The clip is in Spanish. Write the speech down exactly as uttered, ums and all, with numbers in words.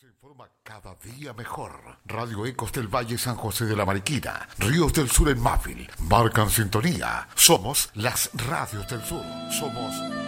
Informa cada día mejor. Radio Ecos del Valle San José de la Mariquina, Ríos del Sur en Mávil, marcan sintonía. Somos las radios del sur. Somos